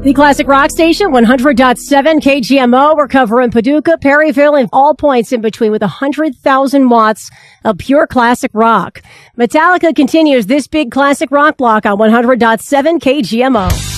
The Classic Rock Station, 100.7 KGMO. We're covering Paducah, Perryville, and all points in between with 100,000 watts of pure classic rock. Metallica continues this big classic rock block on 100.7 KGMO.